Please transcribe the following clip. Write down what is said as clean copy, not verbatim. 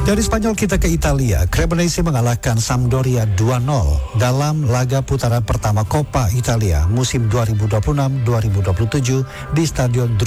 Dari Spanyol kita ke Italia. Cremonese mengalahkan Sampdoria 2-0 dalam laga putaran pertama Coppa Italia musim 2026-2027 di Stadion